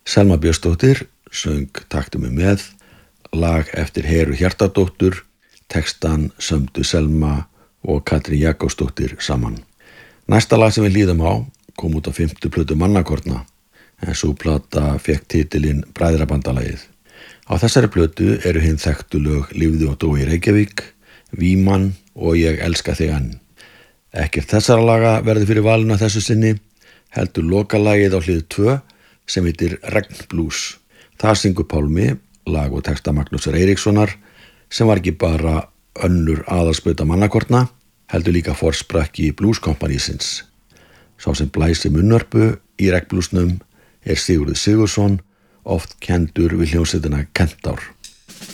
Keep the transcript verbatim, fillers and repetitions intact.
Selma Björnsdóttir söng Taktu mig með, lag eftir Heru Hjartardóttur, textan sömdu Selma og Katrín Jakobsdóttir saman. Næsta lag sem við líðum á kom út á fimmtu plötu Mannakorna, en sú plata fékk titilinn Bræðrabandalagið. Á þessari plötu eru hin þekktu lög Lifðu og dóu í Reykjavík, Víman og Ég elska þig enn. Ekkert þessara laga verður fyrir valinu að þessu sinni, heldur lokalagið á hlið tvö sem heitir Regnblues. Það syngur Pálmi, lag og texta Magnúsar Eiríkssonar, sem var ekki bara önnur aðalspauta Mannakorna, heldur líka forsprakki blueskompanísins. Sá sem blæsi munnvörpu í regnbluesnum er Sigurður Sigurðsson, oft kenndur við hljómsveitina Kentár.